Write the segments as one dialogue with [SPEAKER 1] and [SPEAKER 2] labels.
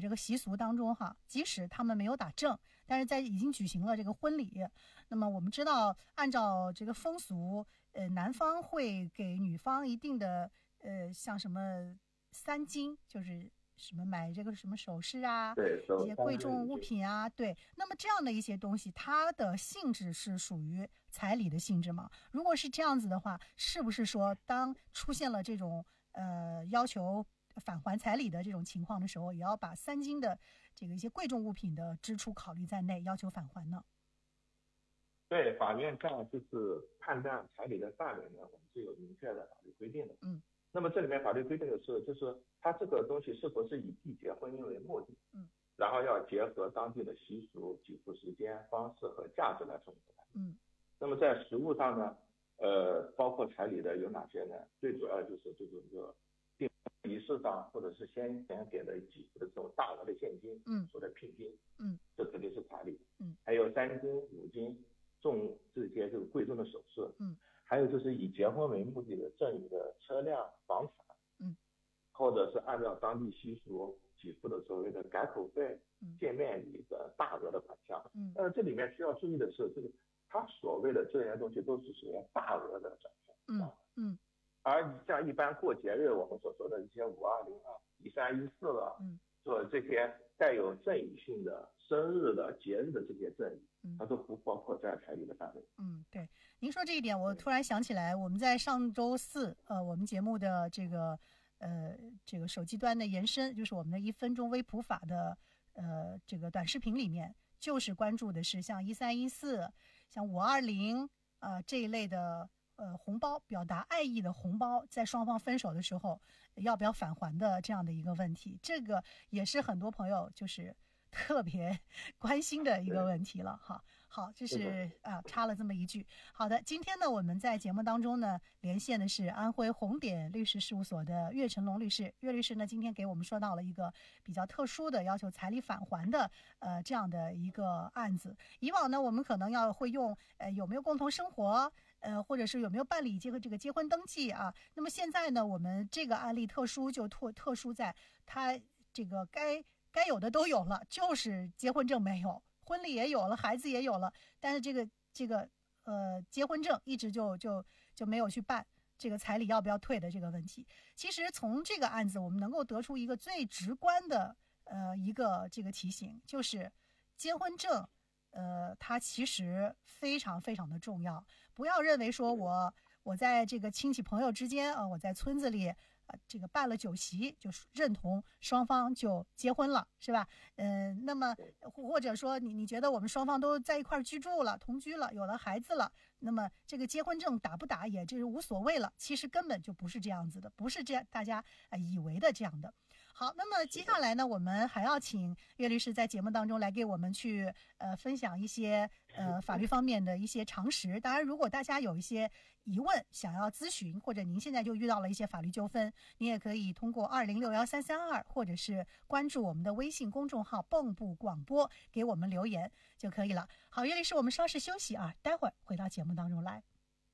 [SPEAKER 1] 这个习俗当中哈，即使他们没有打正，但是在已经举行了这个婚礼，那么我们知道按照这个风俗，男方会给女方一定的像什么3金，就是什么买这个什么首饰啊，
[SPEAKER 2] 对，
[SPEAKER 1] 一些贵重物品啊，对。那么这样的一些东西，它的性质是属于彩礼的性质吗？如果是这样子的话，是不是说当出现了这种要求返还彩礼的这种情况的时候，也要把3金的这个一些贵重物品的支出考虑在内，要求返还呢？
[SPEAKER 2] 对，法院在就是判断彩礼的范围呢，我们是有明确的法律规定的。那么这里面法律规定的是，就是它这个东西是否是以缔结婚姻为目的，然后要结合当地的习俗、给付时间、方式和价值来送出来。那么在实务上呢，包括彩礼的有哪些呢？最主要就是这个订婚仪式上，或者是先前给的给付的这种大额的现金，所谓的聘金，这肯定是彩礼。还有3金、5金，重这些这个贵重的首饰，还有就是以结婚为目的的赠与的车辆、房产，或者是按照当地习俗给付的所谓的改口费、见面礼的大额的款项。但是这里面需要注意的是，这个它所谓的这些东西都是属于大额的转账。而像一般过节日我们所说的一些520啊、1314了，做这些带有赠与性的生日的、节日的这些赠与，它都不包括在彩礼的范围。
[SPEAKER 1] 对，您说这一点，我突然想起来，我们在上周四，我们节目的这个手机端的延伸，就是我们的1分钟微普法的这个短视频里面，就是关注的是像1314、像520这一类的红包，表达爱意的红包，在双方分手的时候要不要返还的这样的一个问题，这个也是很多朋友就是特别关心的一个问题了哈。好，这是插了这么一句。好的，今天呢，我们在节目当中呢，连线的是安徽红点律师事务所的岳成龙律师。岳律师呢，今天给我们说到了一个比较特殊的要求彩礼返还的这样的一个案子。以往呢，我们可能会用有没有共同生活，或者是有没有办理这个结婚登记啊。那么现在呢，我们这个案例特殊就特殊在它这个该有的都有了，就是结婚证没有，婚礼也有了，孩子也有了，但是这个结婚证一直就没有去办，这个彩礼要不要退的这个问题。其实从这个案子我们能够得出一个最直观的一个这个提醒，就是结婚证它其实非常非常的重要。不要认为说我在这个亲戚朋友之间我在村子里这个办了酒席就认同双方就结婚了，是吧？那么或者说你觉得我们双方都在一块居住了，同居了，有了孩子了，那么这个结婚证打不打也就是无所谓了。其实根本就不是这样子的，不是这样大家以为的这样的。好，那么接下来呢，我们还要请岳律师在节目当中来给我们去分享一些法律方面的一些常识。当然，如果大家有一些疑问想要咨询，或者您现在就遇到了一些法律纠纷，您也可以通过20611332，或者是关注我们的微信公众号蚌埠广播给我们留言就可以了。好，岳律师，我们稍事休息啊，待会儿回到节目当中来。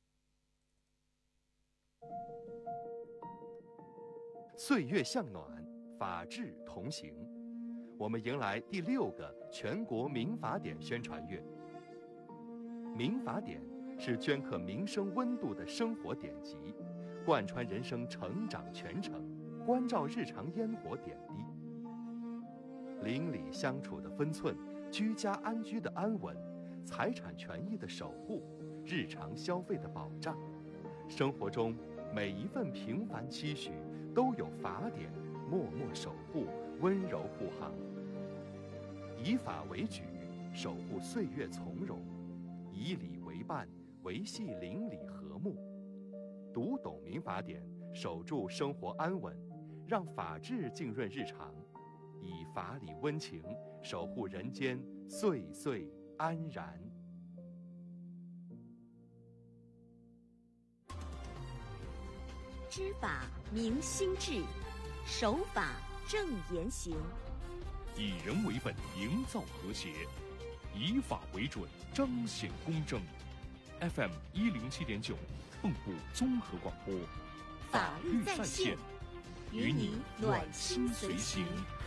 [SPEAKER 3] 岁月向暖，法治同行。我们迎来第6个全国民法典宣传月。民法典是镌刻民生温度的生活典籍，贯穿人生成长全程，关照日常烟火点滴。邻里相处的分寸，居家安居的安稳，财产权益的守护，日常消费的保障，生活中每一份平凡期许都有法典默默守护，温柔护航。以法为举，守护岁月从容；以礼为伴，维系邻里和睦。读懂民法典，守住生活安稳，让法治浸润日常，以法理温情守护人间岁岁安然。
[SPEAKER 4] 知法明心智，守法正言行。
[SPEAKER 5] 以人为本，营造和谐；以法为准，彰显公正。FM 107.9，蚌埠综合广播，
[SPEAKER 4] 法律在线，与你暖心随行。